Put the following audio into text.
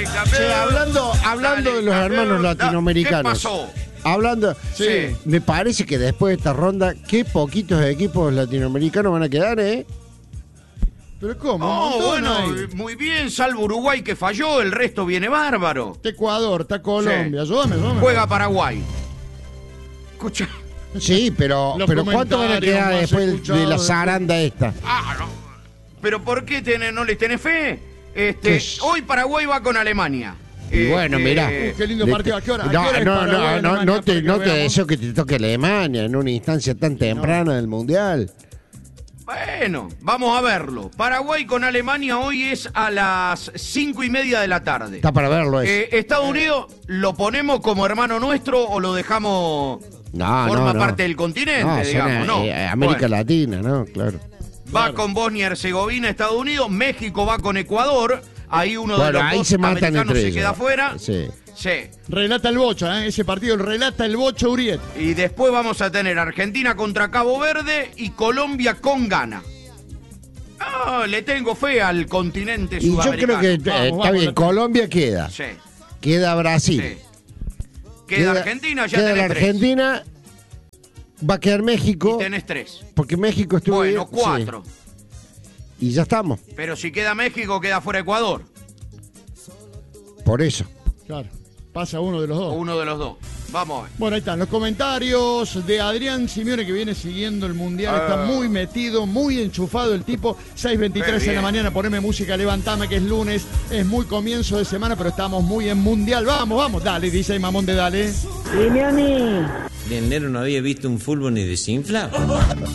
Che, hablando de los hermanos latinoamericanos. ¿Qué pasó? Hablando, Sí. me parece que después de esta ronda, qué poquitos equipos latinoamericanos van a quedar, ¿eh? ¿Pero cómo? Un Oh, montón bueno, hay. muy bien, salvo Uruguay que falló, el resto viene bárbaro. Está Ecuador, está Colombia. Sí. Ayúdame. Juega Paraguay. Escucha. Sí, pero Los ¿cuánto van a comentarios quedar más después de escuchados la de- zaranda esta? Ah, no. ¿Pero por qué no les tenés fe? ¿Qué? Hoy Paraguay va con Alemania. Y bueno, mirá. Qué lindo partido. ¿A qué hora? ¿A qué hora es No, Paraguay, Alemania, no te para que veamos? deseo que te toque Alemania en una instancia tan temprana del Mundial. Bueno, vamos a verlo. Paraguay con Alemania hoy es a las 5:30 de la tarde. Está para verlo eso. Estados Unidos, ¿lo ponemos como hermano nuestro o lo dejamos forma parte del continente, No, digamos? suena, No. América Bueno, Latina, ¿no? Claro. va con Bosnia y Herzegovina, Estados Unidos. México va con Ecuador. Ahí uno de Bueno, los ahí dos se matan americanos entre se ellos. queda afuera. Sí. Sí. Relata el Bocha, ¿eh? Ese partido lo relata el Bocha Uriet. Y después vamos a tener Argentina contra Cabo Verde y Colombia con Ghana. Ah, le tengo fe al continente Y yo sudamericano. creo que está bien, Colombia queda. Sí, Queda Brasil. sí. Queda Argentina, ya queda tenés la tres. Argentina, va a quedar México, Y tenés tres. porque México estuvo Bueno, bien, 4. sí. Y ya estamos, Pero si queda México, queda fuera Ecuador. por eso. Claro. Pasa uno de los O dos. uno de los dos. Vamos a ver. Bueno, ahí están los comentarios de Adrián Simeone, que viene siguiendo el Mundial. Está muy metido, muy enchufado el tipo. 6:23 en la mañana, poneme música, levantame, que es lunes. Es muy comienzo de semana, pero estamos muy en Mundial. Vamos, dale, dice el mamón de dale. El enero no había visto un fútbol ni desinflado.